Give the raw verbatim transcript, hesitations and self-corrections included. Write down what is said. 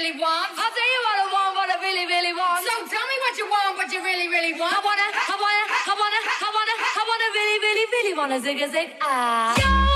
really want. I'll tell you what I want, what I really, really want. So tell me what you want, what you really, really want. I wanna, I wanna, I wanna, I wanna, I wanna really, really, really wanna zig a zig ah.